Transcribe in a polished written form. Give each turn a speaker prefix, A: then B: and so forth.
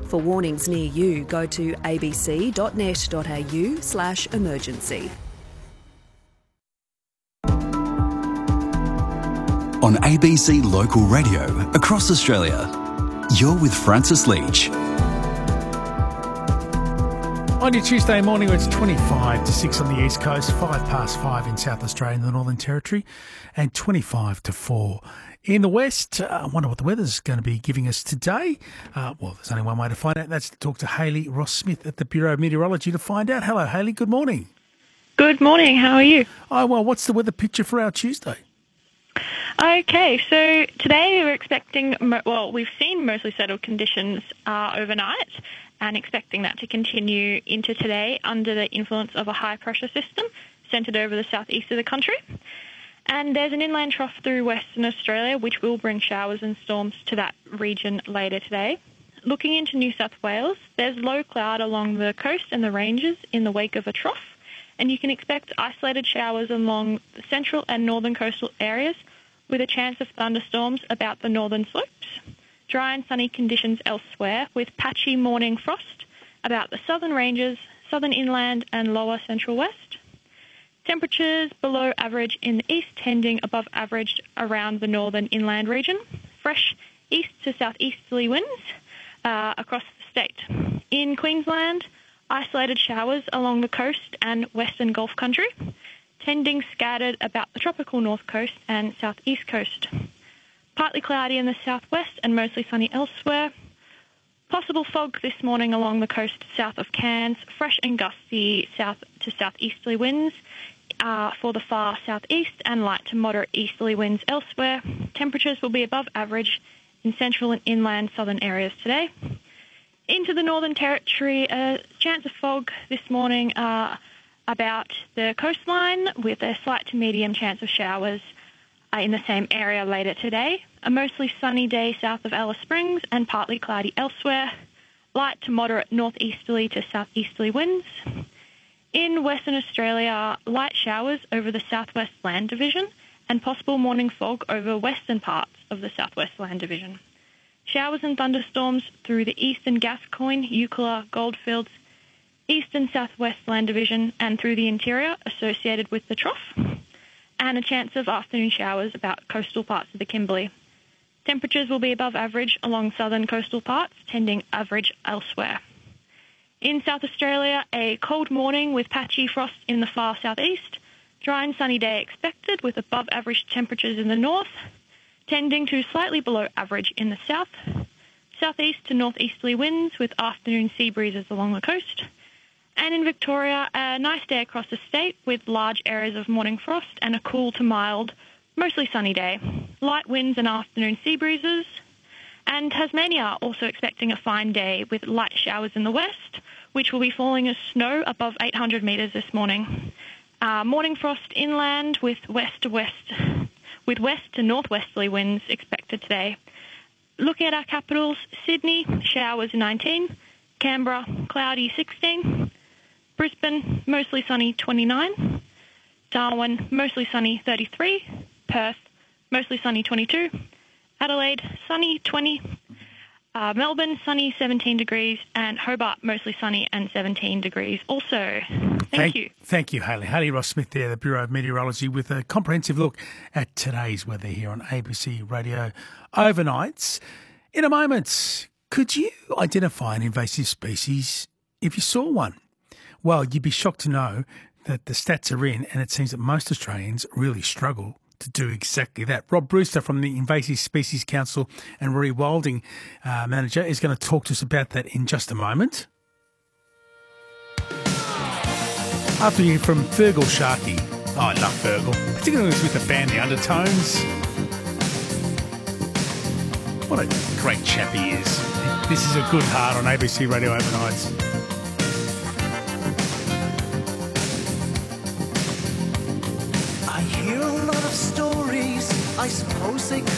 A: For warnings near you, go to abc.net.au/emergency.
B: On ABC Local Radio across Australia, you're with Francis Leach.
C: On your Tuesday morning, it's 25 to 6 on the East Coast, 5 past 5 in South Australia and the Northern Territory, and 25 to 4 in the West. I wonder what the weather's going to be giving us today. Well, there's only one way to find out, and that's to talk to Hayley Ross-Smith at the Bureau of Meteorology to find out. Hello, Hayley. Good morning.
D: Good morning. How are you?
C: Oh, well, what's the weather picture for our Tuesday?
D: Okay, so today we're expecting, we've seen mostly settled conditions overnight and expecting that to continue into today under the influence of a high-pressure system centred over the southeast of the country. And there's an inland trough through Western Australia which will bring showers and storms to that region later today. Looking into New South Wales, there's low cloud along the coast and the ranges in the wake of a trough, and you can expect isolated showers along the central and northern coastal areas with a chance of thunderstorms about the northern slopes. Dry and sunny conditions elsewhere with patchy morning frost about the southern ranges, southern inland and lower central west. Temperatures below average in the east, tending above average around the northern inland region. Fresh east to southeasterly winds across the state. In Queensland, isolated showers along the coast and western Gulf country, tending scattered about the tropical north coast and southeast coast. Partly cloudy in the southwest and mostly sunny elsewhere. Possible fog this morning along the coast south of Cairns. Fresh and gusty south to southeasterly winds for the far southeast and light to moderate easterly winds elsewhere. Temperatures will be above average in central and inland southern areas today. Into the Northern Territory, a chance of fog this morning about the coastline with a slight to medium chance of showers in the same area later today. A mostly sunny day south of Alice Springs and partly cloudy elsewhere. Light to moderate northeasterly to southeasterly winds. In Western Australia, light showers over the Southwest Land Division and possible morning fog over western parts of the Southwest Land Division. Showers and thunderstorms through the eastern Gascoyne, Eucla, Goldfields, east and southwest Land Division and through the interior associated with the trough, and a chance of afternoon showers about coastal parts of the Kimberley. Temperatures will be above average along southern coastal parts, tending average elsewhere. In South Australia, a cold morning with patchy frost in the far southeast, dry and sunny day expected with above average temperatures in the north, tending to slightly below average in the south, southeast to northeasterly winds with afternoon sea breezes along the coast. And in Victoria, a nice day across the state with large areas of morning frost and a cool to mild, mostly sunny day. Light winds and afternoon sea breezes. And Tasmania also expecting a fine day with light showers in the west, which will be falling as snow above 800 metres this morning. Morning frost inland with west to northwesterly winds expected today. Looking at our capitals, Sydney, showers 19, Canberra, cloudy 16, Brisbane, mostly sunny 29, Darwin, mostly sunny 33, Perth, mostly sunny 22, Adelaide, sunny 20, Melbourne, sunny 17 degrees, and Hobart, mostly sunny and 17 degrees also. Thank you.
C: Thank you, Hayley. Hayley Ross-Smith there, the Bureau of Meteorology, with a comprehensive look at today's weather here on ABC Radio Overnights. In a moment, could you identify an invasive species if you saw one? Well, you'd be shocked to know that the stats are in, and it seems that most Australians really struggle to do exactly that. Rob Brewster from the Invasive Species Council and Rory Wilding, manager, is going to talk to us about that in just a moment. After you from Fergal Sharkey. Oh, I love Fergal, particularly with the band The Undertones. What a great chap he is. This is a good heart on ABC Radio Overnights.
E: I hear a lot of stories, I suppose they